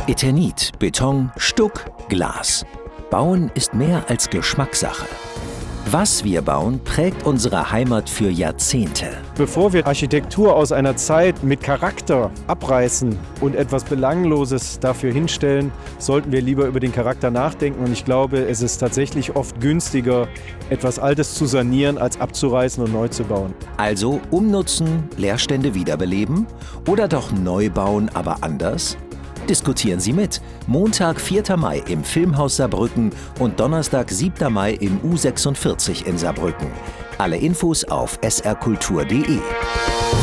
Eternit, Beton, Stuck, Glas. Bauen ist mehr als Geschmackssache. Was wir bauen, prägt unsere Heimat für Jahrzehnte. Bevor wir Architektur aus einer Zeit mit Charakter abreißen und etwas Belangloses dafür hinstellen, sollten wir lieber über den Charakter nachdenken. Und ich glaube, es ist tatsächlich oft günstiger, etwas Altes zu sanieren, als abzureißen und neu zu bauen. Also umnutzen, Leerstände wiederbeleben oder doch neu bauen, aber anders? Diskutieren Sie mit. Montag, 4. Mai im Filmhaus Saarbrücken und Donnerstag, 7. Mai im U46 in Saarbrücken. Alle Infos auf srkultur.de.